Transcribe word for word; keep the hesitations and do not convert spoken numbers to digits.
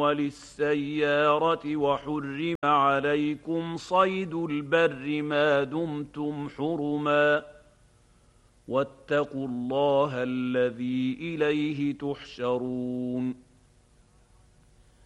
وللسيارة وحرم عليكم صيد البر ما دمتم حرما واتقوا الله الذي إليه تحشرون